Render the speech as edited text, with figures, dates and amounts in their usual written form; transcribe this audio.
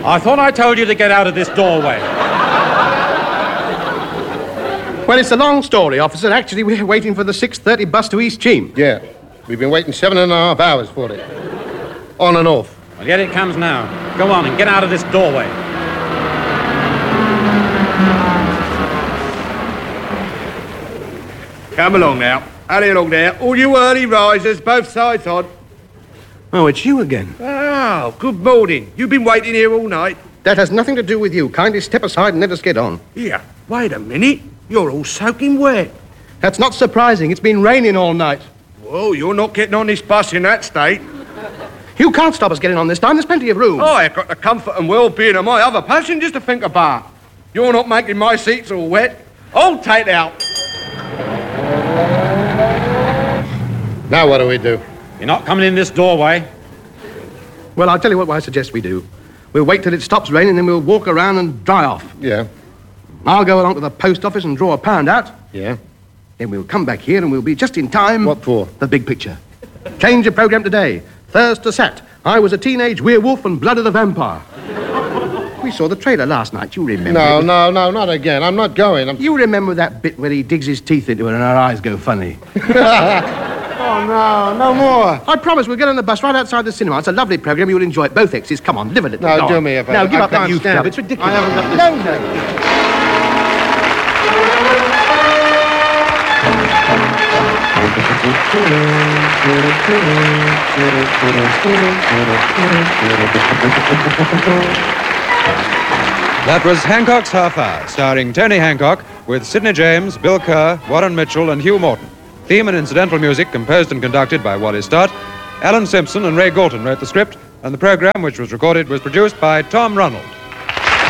I thought I told you to get out of this doorway. Well, it's a long story, officer. Actually, we're waiting for the 6:30 bus to East Cheam. Yeah. We've been waiting 7.5 hours for it. On and off. Well, yet it comes now. Go on and get out of this doorway. Come along now. Hurry along there. All you early risers, both sides on. Oh, it's you again. Oh, good morning. You've been waiting here all night. That has nothing to do with you. Kindly step aside and let us get on. Here, wait a minute. You're all soaking wet. That's not surprising. It's been raining all night. Well, you're not getting on this bus in that state. You can't stop us getting on this time. There's plenty of room. I've got the comfort and well-being of my other passengers to think about. You're not making my seats all wet. I'll take it out. Now what do we do? You're not coming in this doorway. Well, I'll tell you what I suggest we do. We'll wait till it stops raining, then we'll walk around and dry off. Yeah. I'll go along to the post office and draw £1 out. Yeah. Then we'll come back here and we'll be just in time... What for? The big picture. Change your programme today. Thirst to Sat. I was a teenage werewolf and Blood of the Vampire. We saw the trailer last night. You remember it? No, not again. I'm not going. You remember that bit where he digs his teeth into her and her eyes go funny? Oh, no more. I promise we'll get on the bus right outside the cinema. It's a lovely programme. You'll enjoy it. Both exes. Come on, live a little. No, do me a favour. No, give I up that can't youth stand club. it. It's ridiculous. I haven't got this. No. That was Hancock's Half Hour, starring Tony Hancock with Sidney James, Bill Kerr, Warren Mitchell and Hugh Morton. Theme and incidental music composed and conducted by Wally Stott. Alan Simpson and Ray Galton wrote the script, and the programme, which was recorded, was produced by Tom Ronald.